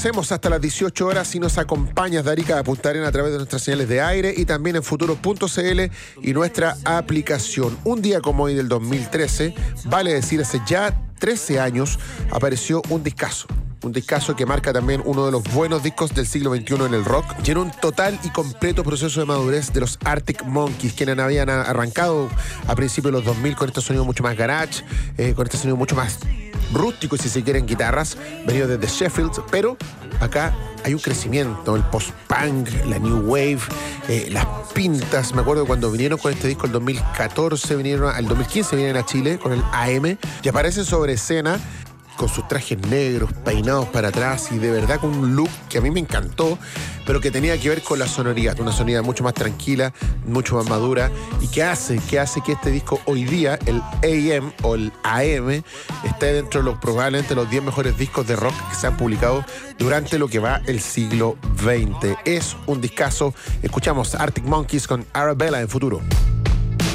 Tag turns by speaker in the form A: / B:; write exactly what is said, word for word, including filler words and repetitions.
A: hacemos hasta las dieciocho horas si nos acompañas de Arica a Punta Arenas a través de nuestras señales de aire y también en futuro punto c l y nuestra aplicación. Un día como hoy del dos mil trece, vale decir hace ya trece años, apareció un discazo. Un discazo que marca también uno de los buenos discos del siglo veintiuno en el rock. Y en un total y completo proceso de madurez de los Arctic Monkeys, quienes habían arrancado a principios de los dos mil con este sonido mucho más garage, eh, con este sonido mucho más rústico, si se quieren, guitarras, venido desde Sheffield, pero acá hay un crecimiento, el post-punk, la new wave, eh, las pintas. Me acuerdo cuando vinieron con este disco el dos mil catorce, vinieron al dos mil quince vinieron a Chile con el A M y aparecen sobre escena con sus trajes negros, peinados para atrás y de verdad con un look que a mí me encantó, pero que tenía que ver con la sonoridad, una sonoridad mucho más tranquila, mucho más madura y que hace, que hace que este disco hoy día, el A M o el A M, esté dentro de los probablemente los diez mejores discos de rock que se han publicado durante lo que va el siglo veinte. Es un discazo. Escuchamos Arctic Monkeys con Arabella en futuro.